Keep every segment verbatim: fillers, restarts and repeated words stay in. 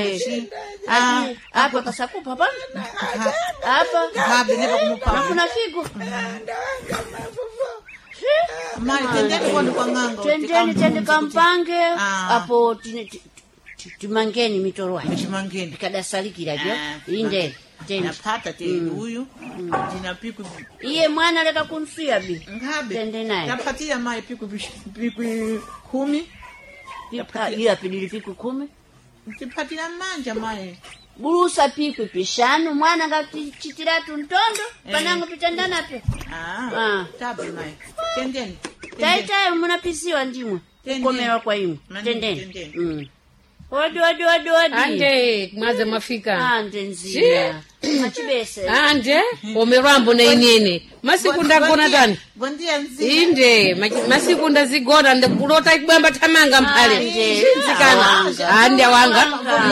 Ah, hapa pasakupa pa? Hapa. Ngabe nipa kumupa. Hakuna figo. Mali tendeni kwa kwa nganga. Tendeni tende kampange hapo timangeni mitorwa. Timangeni. Kadasalikira byo. Inde. Napata tena huyu. Dinapiku. Iye mwana leka kunsuya bi. Ngabe. Tende naye. Napatia mai piku piku kumi. Iya pidili piku kumi. Tipatia manja mai. Burusa piku pishanu mwana ngachitira tuntondo panango pitandana pe. Ah. Tabu mai. Tendeni. Taita munapisiwa ndimwe. Komera kwa imwe. Tendeni. Mm. Odi odi odi odi. Ande mwaze mafika. Ande nzia. Machibese. Ande omerambo na inene. Masiku ndagona tani. Bondia nzia. Inde masiku ndazigona ndakulota ikubamba tamanga mpale. Ande nzikana. Ande wanga.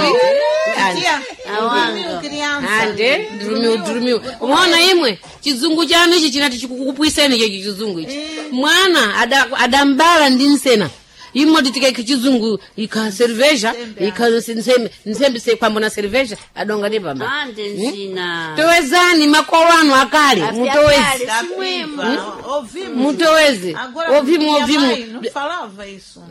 Tia. Awanga. Ande drumiu drumiu. Umeona imwe chizungu chanu ichi chinati chikukupwiseni ichi chizungu ichi. Mwana adambala ndinsena. Imo ditike kichizungu ika cerveja ika nsembe nsembe se kwambo na cerveja adonga ne baba ande nzina towezani makolwano akale mutowezi ovimu mutowezi ovimu ovimu falava isso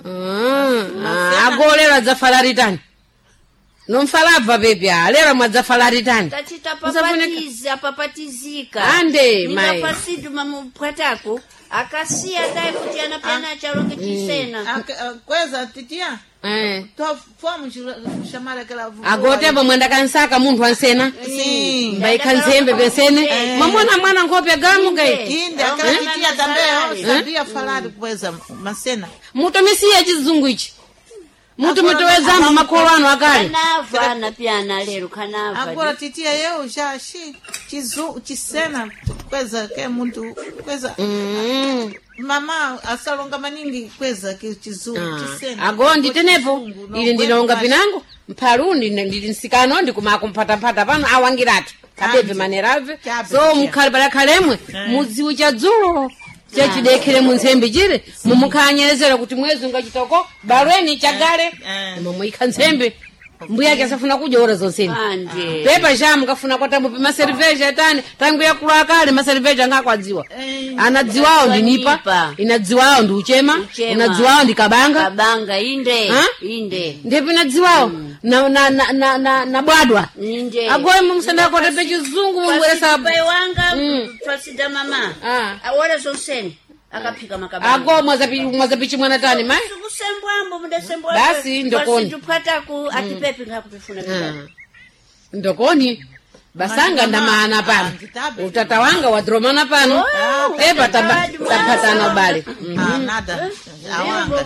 ah agolera za falaritani non falava bebya lera mwadza falaritani tachita papatiza papatizika ande mai nikapasidu mamupwatako akasia dai kuti anapana charonge chisena kweza titia eh to fomu shamara kala vuko agoteba mwenda kansaka muntu ansena sim mbai kanzembe besene mamona mwana ngope gamu gai inde akala titia tambeo sabia falari kweza masena muto misiya chizungu ichi muto mutoweza makolwano akali kanava na piana lero kanava agora titia yeo jashi chizu chisena kweza ke muntu kweza mm. mama asalonga maningi kweza ke chizu chisena agondi tenepo ili ndilonga pinango mpalundi ndili nsikano ndi kumako mpata mpata pano awangiratu kabebe manerave so mukali balakalemwe mudziwu cha dzulo chachidekere munzembe jire mumukanyerezera kuti mwezi ungachitoko barweni chagale mumwe ikanzembe mbuya kasafuna kuja ora zonseni ande pepa jamu kafuna kwatambo pa cerveja tani tangu ya kula kale ma cerveja ngakwadziwa anadziwao ndinipa inadziwao ndi uchema inadziwao ndi kabanga kabanga inde inde ndipo inadziwao na na na na na, na bwadwa inde agoye mumsanda kwa tepe chizungu mumwelesa bai wanga fasida mama awora zonseni akapika makabanga ago mwazapi mwazapi mwana tani mai kusembwambo mudasembwa basi ndokoni tupata ku atipepi ngakupifuna kitabu ndokoni basanga ndamana pano utata wanga wadromana pano eba tapatana bale nada awanga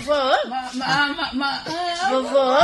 vovo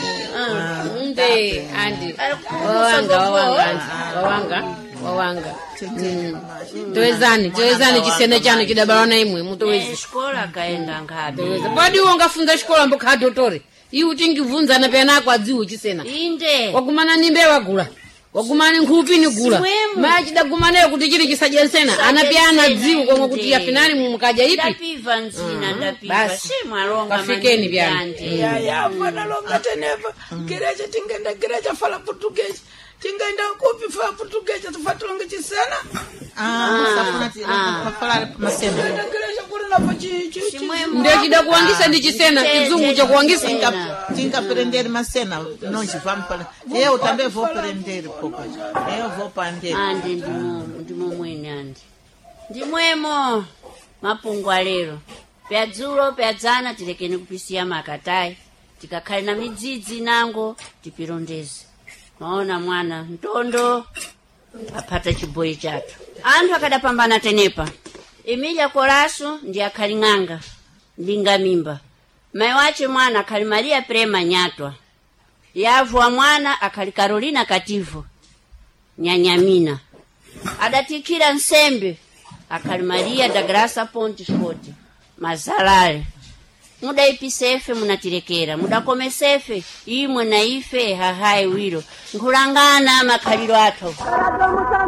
nde andi wawanga wawanga wawanga wawanga toezani toezani chisene chano kidabalana imwe mutowezi shkola kaenda ngabe badi wongafunza shkola mboka dotore iyi utingivunza na pena kwa dziwu chisena inde wagumana nimbe wagula wagumana nkhupi ni gula maji dagumana kuti chiri chisajensena anapiana dziwu komwe kuti yafinani mumukaja ipi ndapiva nzina ndapiva shimwa longa kafikeni byani ya ya fana longa teneva gereja tingenda gereja fala portuguese tingenda kupi fa portuguese tufatulonga chisena ah safunati falari masena gereja kurina pa chichi ndio kida kuangisa ndi chisena kizungu cha kuangisa tinga prendere masena non ci fam pala eu também vou prender pouco eu vou prender ande ndimo ndimo mwene ande ndimwemo mapungwa lero pyadzulo pyadzana tilekeni kupisiya makatai tikakhale na midzidzi nango tipirondeze maona mwana ntondo apata chiboyi chatu anthu akadapambana tenepa Emilia Kolaso ndi akhaling'anga ndinga mimba mai wache mwana akhali Maria Prema Nyatwa yavwa mwana akhali Carolina Kativo Nyanyamina adatikira nsembe akhali Maria da Graça Ponte Scott Mazalale muda ipisefe munatirekera muda komesefe imwe na ife hahai wiro nkulangana makhaliro athu